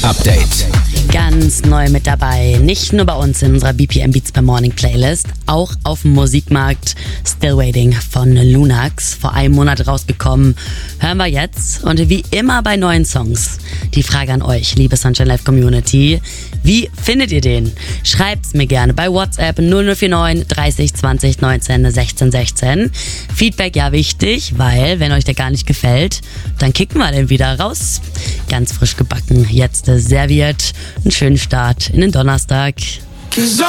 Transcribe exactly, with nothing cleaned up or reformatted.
Update. Ganz neu mit dabei, nicht nur bei uns in unserer B P M Beats per Morning Playlist, auch auf dem Musikmarkt Still Waiting von Lunax, vor einem Monat rausgekommen, hören wir jetzt. Und wie immer bei neuen Songs, die Frage an euch, liebe Sunshine Live Community, wie findet ihr den? Schreibt's mir gerne bei WhatsApp null null vier neun dreißig zwanzig neunzehn sechzehn sechzehn. Feedback ja wichtig, weil wenn euch der gar nicht gefällt, dann kicken wir den wieder raus. Ganz frisch gebacken, jetzt serviert. Einen schönen Start in den Donnerstag.